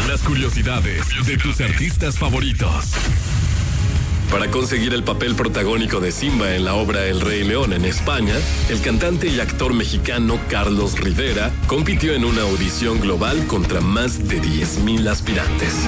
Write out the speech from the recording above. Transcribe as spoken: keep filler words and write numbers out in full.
Las curiosidades de tus artistas favoritos. Para conseguir el papel protagónico de Simba en la obra El Rey León en España, el cantante y actor mexicano Carlos Rivera compitió en una audición global contra más de diez mil aspirantes.